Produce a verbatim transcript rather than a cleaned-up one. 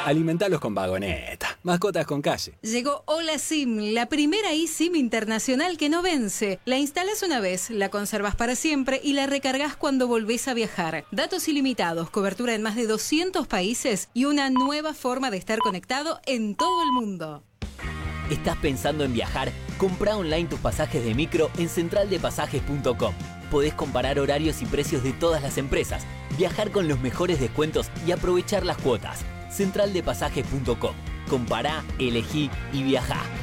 Alimentalos con Vagoneta. Mascotas con calle. Llegó Hola SIM, la primera eSIM internacional que no vence. La instalás una vez, la conservas para siempre y la recargas cuando volvés a viajar. Datos ilimitados, cobertura en más de doscientos países y una nueva forma de estar conectado en todo el mundo. ¿Estás pensando en viajar? Comprá online tus pasajes de micro en central de pasajes punto com. Podés comparar horarios y precios de todas las empresas, viajar con los mejores descuentos y aprovechar las cuotas. central de pasajes punto com. Compará, elegí y viajá.